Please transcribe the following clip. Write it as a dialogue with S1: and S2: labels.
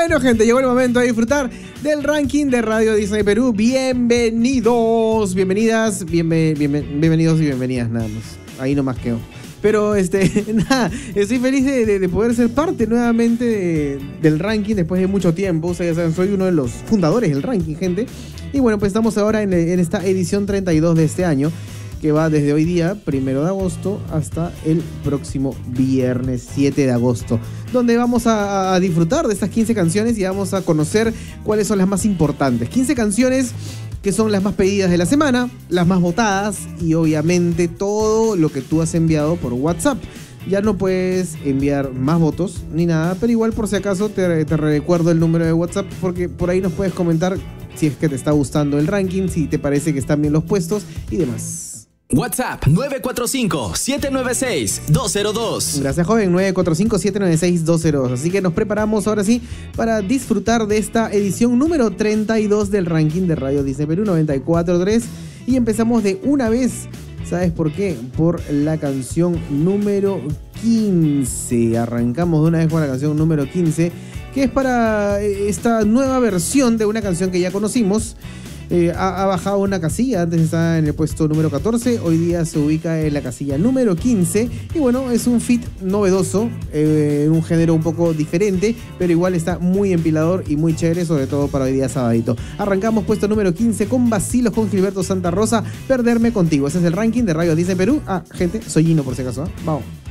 S1: Bueno, gente, llegó el momento de disfrutar del ranking de Radio Disney Perú. Bienvenidos, bienvenidas, bienvenidos y bienvenidas, nada más. Ahí nomás quedó. Pero, nada, estoy feliz de poder ser parte nuevamente del ranking después de mucho tiempo. Ustedes saben, soy uno de los fundadores del ranking, gente. Y bueno, pues estamos ahora en esta edición 32 de este año, que va desde hoy día, 1 de agosto, hasta el próximo viernes 7 de agosto, donde vamos a disfrutar de estas 15 canciones y vamos a conocer cuáles son las más importantes. 15 canciones que son las más pedidas de la semana, las más votadas y obviamente todo lo que tú has enviado por WhatsApp. Ya no puedes enviar más votos ni nada, pero igual por si acaso te recuerdo el número de WhatsApp, porque por ahí nos puedes comentar si es que te está gustando el ranking, si te parece que están bien los puestos y demás.
S2: WhatsApp 945-796-202.
S1: Gracias, joven. 945-796-202. Así que nos preparamos ahora sí para disfrutar de esta edición número 32 del ranking de Radio Disney Perú 94.3. Y empezamos de una vez. ¿Sabes por qué? Por la canción número 15. Arrancamos de una vez con la canción número 15, que es para esta nueva versión de una canción que ya conocimos. Ha bajado una casilla, antes estaba en el puesto número 14, hoy día se ubica en la casilla número 15 y bueno, es un feat novedoso, en un género un poco diferente, pero igual está muy empilador y muy chévere, sobre todo para hoy día sabadito. Arrancamos puesto número 15 con Vacilos con Gilberto Santa Rosa, Perderme Contigo. Ese es el ranking de Radio Disney Perú. Gente, soy Gino por si acaso, ¿eh? Vamos.